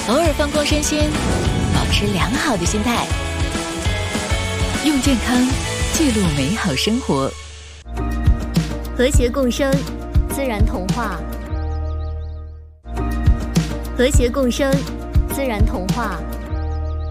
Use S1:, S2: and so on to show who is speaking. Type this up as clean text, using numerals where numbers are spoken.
S1: 偶尔放空身心，保持良好的心态，用健康记录美好生活。
S2: 和谐共生，自然童话。和谐共生，自然童话。